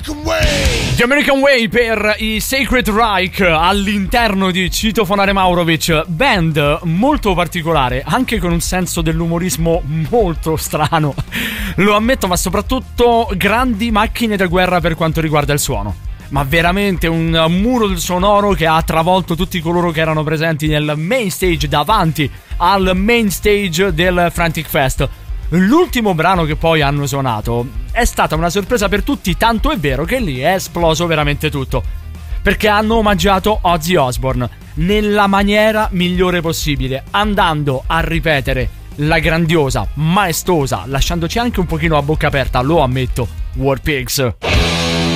The American Way per i Sacred Reich all'interno di Citofonare Maurovic, band molto particolare, anche con un senso dell'umorismo molto strano, lo ammetto, ma soprattutto grandi macchine da guerra per quanto riguarda il suono. Ma veramente un muro del sonoro che ha travolto tutti coloro che erano presenti nel main stage, davanti al main stage del Frantic Fest. L'ultimo brano che poi hanno suonato è stata una sorpresa per tutti, tanto è vero che lì è esploso veramente tutto, perché hanno omaggiato Ozzy Osbourne nella maniera migliore possibile, andando a ripetere la grandiosa, maestosa, lasciandoci anche un pochino a bocca aperta, lo ammetto, War Pigs.